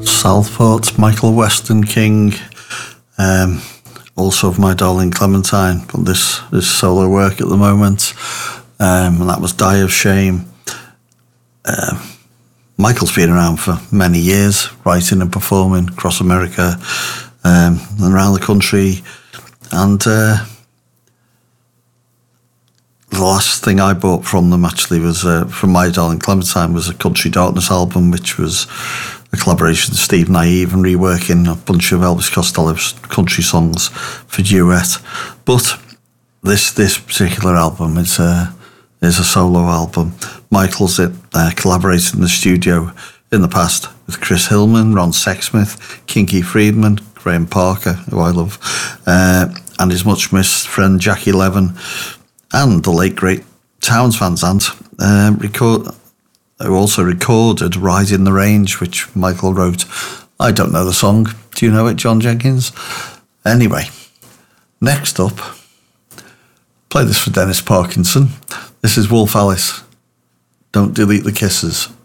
Southport, Michael Weston King, also of My Darling Clementine, but this solo work at the moment, and that was Die of Shame. Michael's been around for many years, writing and performing across America and around the country, and the last thing I bought from them actually was from My Darling Clementine was a Country Darkness album, which was a collaboration with Steve Naive and reworking a bunch of Elvis Costello's country songs for duet. But this particular album is a solo album. Michael's collaborated in the studio in the past with Chris Hillman, Ron Sexsmith, Kinky Friedman, Graham Parker, who I love, and his much missed friend Jackie Levin, and the late great Townes Van Zandt, who also recorded Ride in the Range, which Michael wrote. I don't know the song. Do you know it, John Jenkins? Anyway, next up, play this for Dennis Parkinson. This is Wolf Alice. Don't Delete the Kisses.